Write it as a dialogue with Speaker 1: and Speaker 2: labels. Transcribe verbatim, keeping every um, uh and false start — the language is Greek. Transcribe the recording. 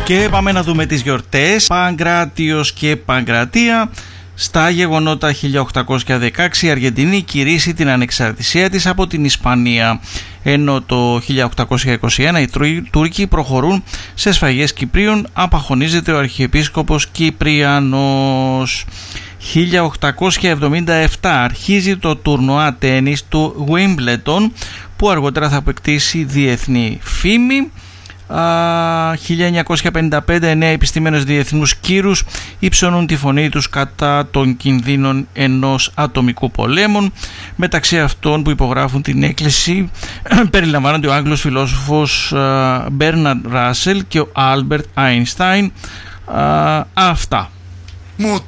Speaker 1: Και πάμε να δούμε τις γιορτές. Παγκράτιος και Παγκρατία. Στα γεγονότα χίλια οκτακόσια δεκαέξι η Αργεντινή κηρύσσει την ανεξαρτησία της από την Ισπανία, ενώ το χίλια οκτακόσια είκοσι ένα οι Τούρκοι προχωρούν σε σφαγές Κυπρίων, απαχωνίζεται ο Αρχιεπίσκοπος Κυπριανός. χίλια οκτακόσια εβδομήντα επτά αρχίζει το τουρνουά τένις του Wimbledon, που αργότερα θα αποκτήσει διεθνή φήμη. Uh, χίλια εννιακόσια πενήντα πέντε νέα επιστήμονες διεθνούς κύρους υψώνουν τη φωνή τους κατά των κινδύνων ενός ατομικού πολέμου. Μεταξύ αυτών που υπογράφουν την έκκληση περιλαμβάνονται ο Άγγλος φιλόσοφος uh, Μπέρναρντ Ράσελ και ο Άλμπερτ Άινστάιν. Uh, αυτά.